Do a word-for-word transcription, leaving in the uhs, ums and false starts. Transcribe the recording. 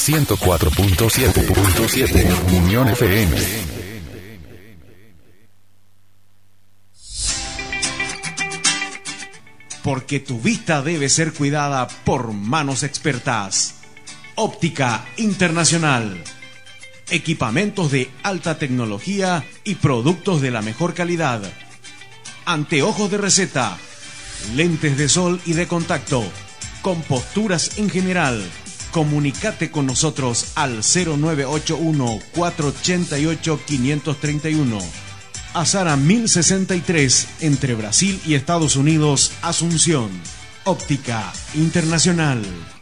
ciento cuatro punto siete Unión F M. Porque tu vista debe ser cuidada por manos expertas. Óptica Internacional. Equipamientos de alta tecnología y productos de la mejor calidad. Anteojos de receta. Lentes de sol y de contacto. Con posturas en general. Comunicate con nosotros al cero nueve ocho uno, cuatro ocho ocho, cinco tres uno. Azara mil sesenta y tres, entre Brasil y Estados Unidos, Asunción. Óptica Internacional.